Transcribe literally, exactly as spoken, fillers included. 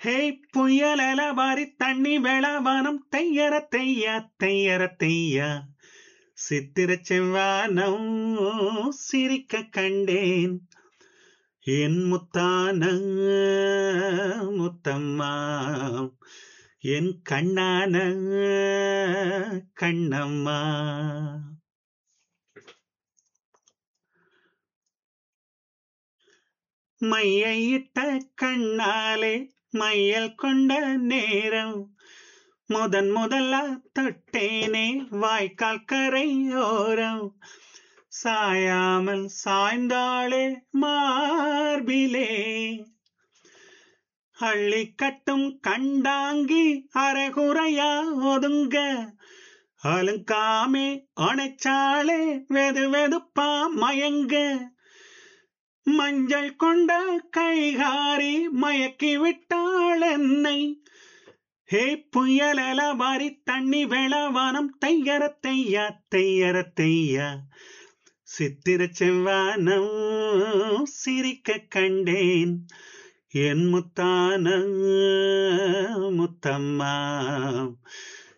ஹே புயலல வாரி தண்ணி வேளவானம் தையர தையா தையர தையா சித்திர செவ்வானம் சிரிக்க கண்டேன் என் முத்தான முத்தம்மா என் கண்ணான கண்ணம்மா. மையிட்ட கண்ணாலே மையல் கொண்ட நேரம் முதன் முதலா தொட்டேனே வாய்க்கால் கரையோரம் சாயாமல் சாய்ந்தாளே மார்பிலே அள்ளி கட்டும் கண்டாங்கி அரைகுறையா ஒதுங்க அலுங்காமே அணைச்சாளே வெது வெதுப்பா மயங்க மஞ்சள் கொண்ட கைகாரி மயக்கி விட்டாள் என்னை. ஹே புயலல வாரி தண்ணி வேளவானம் தையர தையா தையர தையா சித்திர செவ்வானம் சிரிக்க கண்டேன் என் முத்தான முத்தம்மா